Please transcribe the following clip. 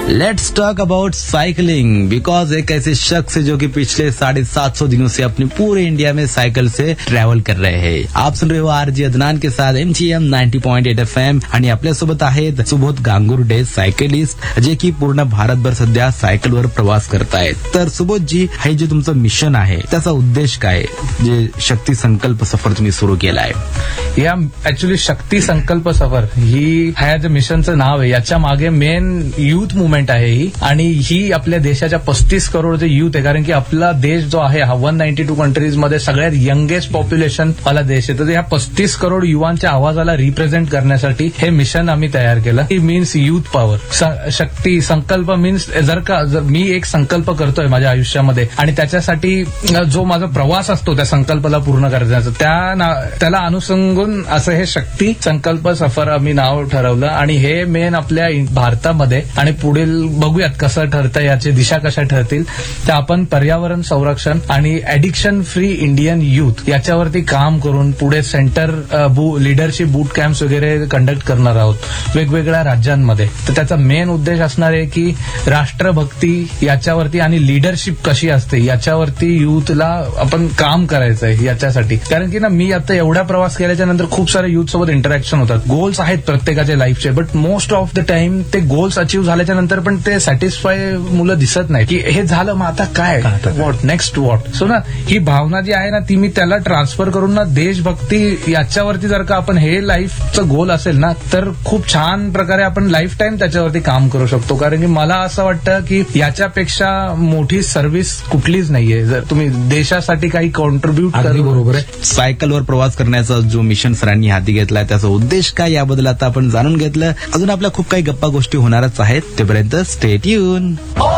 Let's talk about cycling because एक ऐसे शख्स है जो कि पिछले 750 दिनों से अपने पूरे इंडिया में सायकल से ट्रॅव्हल कर रहे हैं. आप सुन रहे हो आरजी अदनान के साथ MGM 90.8 FM आणि आपल्यासोबत आहेत सुबोध गांगुर्डे सायकलिस्ट जे की पूर्ण भारतभर सध्या सायकलवर प्रवास करतायत. तर सुबोधजी, हे जे तुमचं मिशन आहे त्याचा उद्देश काय, जे शक्ती संकल्प सफर तुम्ही सुरू केलाय? या ऍक्च्युली शक्ती संकल्प सफर ही ह्या जे मिशनचं नाव आहे याच्या मागे मेन युथ मुवमेंट आहे ही, आणि ही आपल्या देशाच्या 35 करोड जे युथ आहे, कारण की आपला देश जो आहे हा 192 कंट्रीज मध्ये सगळ्यात यंगेस्ट पॉप्युलेशन वाला देश आहे. तर ह्या 35 करोड युवांच्या आवाजाला रिप्रेझेंट करण्यासाठी हे मिशन आम्ही तयार केलं. ही मीन्स युथ पॉवर. शक्ती संकल्प मीन्स जर मी एक संकल्प करतोय माझ्या आयुष्यामध्ये आणि त्याच्यासाठी जो माझा प्रवास असतो त्या संकल्पाला पूर्ण करण्याचा, त्याला अनुसंगून असं हे शक्ती संकल्प सफर आम्ही नाव ठरवलं. आणि हे मेन आपल्या भारतामध्ये आणि पुढील बघूयात कसं ठरतं, याची दिशा कशा ठरतील. तर आपण पर्यावरण संरक्षण आणि ऍडिक्शन फ्री इंडियन युथ याच्यावरती काम करून पुढे सेंटर लीडरशिप बूट कॅम्प्स वगैरे कंडक्ट करणार आहोत वेगवेगळ्या राज्यांमध्ये. तर त्याचा मेन उद्देश असणार आहे की राष्ट्रभक्ती याच्यावरती आणि लीडरशिप कशी असते याच्यावरती युथला आपण काम करायचं आहे याच्यासाठी. कारण की ना, मी आता एवढा प्रवास केल्याच्या नंतर खूप सारे युथ सोबत इंटरॅक्शन होतात. गोल्स आहेत प्रत्येकाच्या लाईफचे, but most of the time ते गोल्स अचीव्ह झाल्याच्या नंतर पण ते सॅटिस्फाय मुलं दिसत नाही की हे झालं मग आता काय, व्हॉट नेक्स्ट व्हॉट. सो ना, ही भावना जी आहे ना ती मी त्याला ट्रान्सफर करून ना देशभक्ती याच्यावरती जर का आपण हे लाईफचं गोल असेल ना तर खूप छान प्रकारे आपण लाईफ टाईम त्याच्यावरती काम करू शकतो. कारण की मला असं वाटतं की याच्यापेक्षा मोठी सर्व्हिस कुठलीच नाहीये जर तुम्ही देशासाठी काही कॉन्ट्रीब्युट करा. बरोबर आहे. सायकलवर प्रवास करण्याचा जो मिशन सरांनी हाती घेतलाय त्याचा उद्देश काय याबद्दल आता आपण जाणून घेतलं. अजून आपल्या खूप काही गप्पा गोष्टी होणारच आहेत. तोपर्यंत स्टे ट्यून.